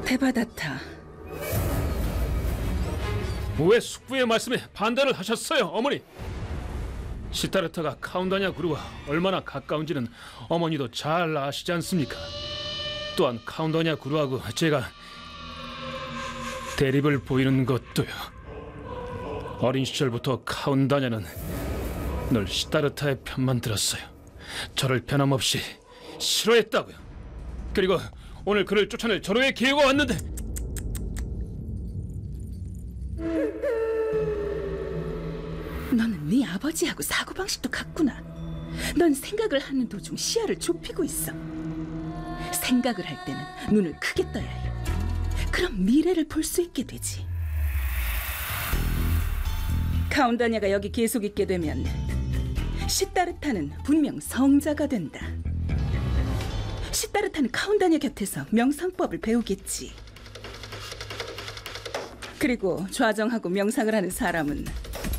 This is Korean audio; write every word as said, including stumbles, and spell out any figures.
데바다타, 왜 숙부의 말씀에 반대를 하셨어요, 어머니? 시타르타가 카운다냐 구루와 얼마나 가까운지는 어머니도 잘 아시지 않습니까? 또한 카운다냐 구루하고 제가 대립을 보이는 것도요. 어린 시절부터 카운다냐는 늘 시타르타의 편만 들었어요. 저를 변함없이 싫어했다고요. 그리고 오늘 그를 쫓아낼 절호의 기회가 왔는데 너는 네 아버지하고 사고방식도 같구나. 넌 생각을 하는 도중 시야를 좁히고 있어. 생각을 할 때는 눈을 크게 떠야 해. 그럼 미래를 볼 수 있게 되지. 카운다냐가 여기 계속 있게 되면 시타르타는 분명 성자가 된다. 시타르타는 카운다냐 곁에서 명상법을 배우겠지. 그리고 좌정하고 명상을 하는 사람은